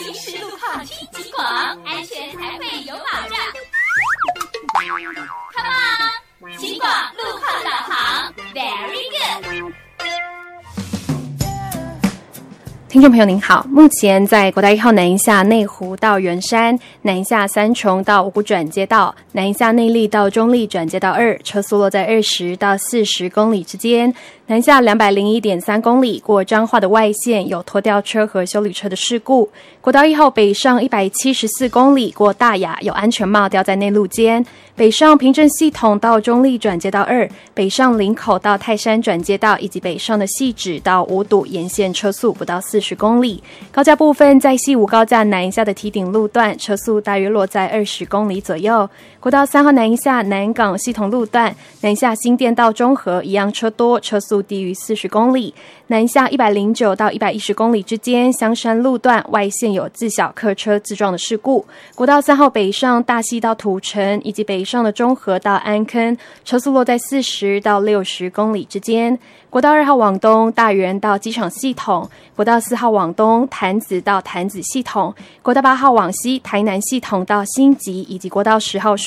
临时路况听警广，安全才会有保障。Come on， 警广路况导航 ，Very good。 听众朋友您好，目前在国道1号南一下内湖到圆山、南一下三重到五股转接道、南一下内壢到中壢转接道2，车速落在20到40公里之间。南下201.3公里过彰化的外线有拖吊车和休旅车的事故。国道1号北上174公里过大雅有安全帽掉在内路间。北上平镇系统到中壢转接道2，北上林口到泰山转接道以及北上的汐止到五堵沿线车速不到40公里。高架部分在西武高架南一下的堤顶路段车速大约落在20公里左右。国道3号南一下南港系统路段南一下新店到中和一样车多，车速低于40公里。南下109到110公里之间，香山路段外线有自小客车自撞的事故。国道3号北上大溪到土城以及北上的中和到安坑，车速落在40到60公里之间。国道2号往东大园到机场系统，国道4号往东潭子到潭子系统，国道8号往西台南系统到新集，以及国道10号